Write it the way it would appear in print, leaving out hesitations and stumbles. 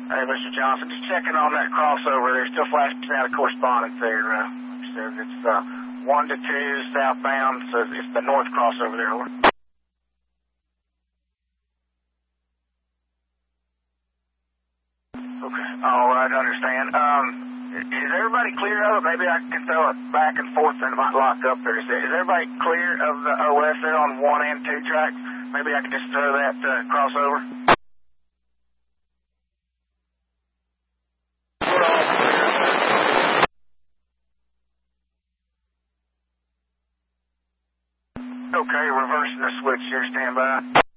Hey, Mr. Johnson, just checking on that crossover. They're still flashing out of correspondence there. It says it's 1 to 2 southbound, so it's the north crossover there. Over. Okay, all right, understand. Is everybody clear of it? Maybe I can throw it back and forth and it might lock up there. Is everybody clear of the OS there on 1 and 2 tracks? Maybe I can just throw that crossover. Okay, reversing the switch here, stand by.